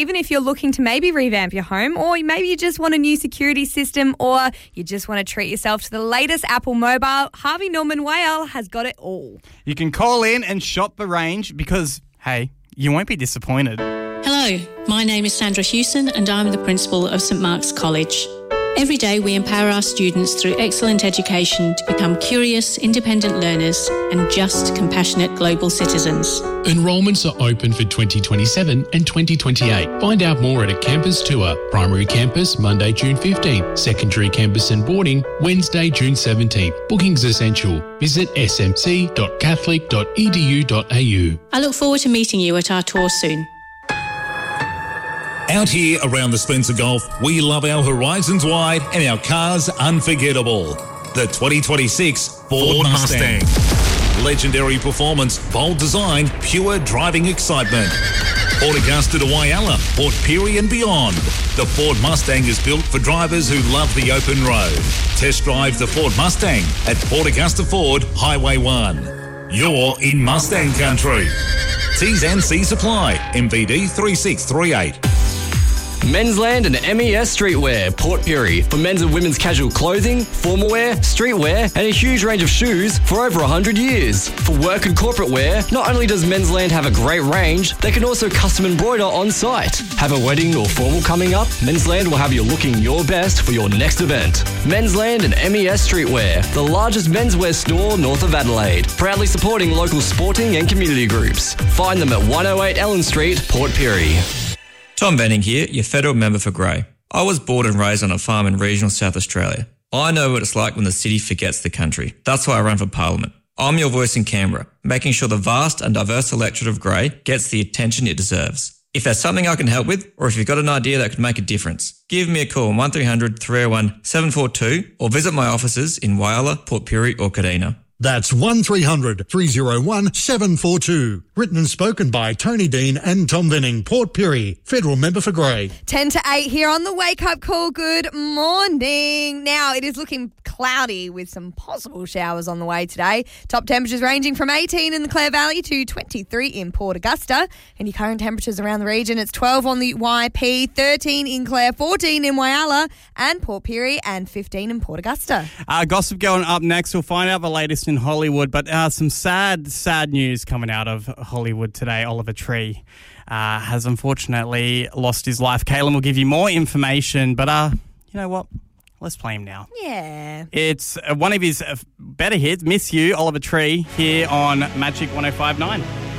Even if you're looking to maybe revamp your home, or maybe you just want a new security system, or you just want to treat yourself to the latest Apple mobile, Harvey Norman Wayal has got it all. You can call in and shop the range because, hey, you won't be disappointed. Hello, my name is Sandra Hewson and I'm the Principal of St Mark's College. Every day we empower our students through excellent education to become curious, independent learners and just, compassionate global citizens. Enrolments are open for 2027 and 2028. Find out more at a campus tour. Primary campus, Monday, June 15th. Secondary campus and boarding, Wednesday, June 17th. Bookings essential. Visit smc.catholic.edu.au. I look forward to meeting you at our tour soon. Out here around the Spencer Gulf, we love our horizons wide and our cars unforgettable. The 2026 Ford Mustang. Legendary performance, bold design, pure driving excitement. Port Augusta to Whyalla, Port Pirie and beyond. The Ford Mustang is built for drivers who love the open road. Test drive the Ford Mustang at Port Augusta Ford, Highway 1. You're in Mustang country. T's and C's apply. MVD 3638. Mensland and MES Streetwear, Port Pirie, for men's and women's casual clothing, formal wear, streetwear, and a huge range of shoes for over 100 years. For work and corporate wear, not only does Mensland have a great range, they can also custom embroider on site. Have a wedding or formal coming up? Mensland will have you looking your best for your next event. Mensland and MES Streetwear, the largest menswear store north of Adelaide, proudly supporting local sporting and community groups. Find them at 108 Ellen Street, Port Pirie. Tom Benning here, your federal member for Grey. I was born and raised on a farm in regional South Australia. I know what it's like when the city forgets the country. That's why I run for Parliament. I'm your voice in Canberra, making sure the vast and diverse electorate of Grey gets the attention it deserves. If there's something I can help with, or if you've got an idea that could make a difference, give me a call on 1300 301 742 or visit my offices in Whyalla, Port Pirie or Kadina. That's 1300 301 742. Written and spoken by Tony Dean and Tom Venning, Port Pirie, Federal Member for Grey. 10 to 8 here on the Wake Up Call. Good morning. Now, it is looking cloudy with some possible showers on the way today. Top temperatures ranging from 18 in the Clare Valley to 23 in Port Augusta. And your current temperatures around the region, it's 12 on the YP, 13 in Clare, 14 in Whyalla and Port Pirie, and 15 in Port Augusta. Gossip going up next. We'll find out the latest in Hollywood, but some sad news coming out of Hollywood today. Oliver Tree has unfortunately lost his life. Kaylin will give you more information, but you know what? Let's play him now. Yeah. It's one of his better hits, Miss You, Oliver Tree, here on Magic 105.9.